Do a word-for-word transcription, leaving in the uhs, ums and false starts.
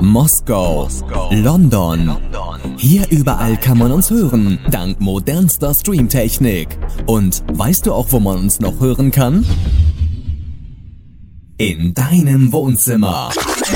Moskau, London. Hier überall kann man uns hören, dank modernster Streamtechnik. Und weißt du auch, wo man uns noch hören kann? In deinem Wohnzimmer.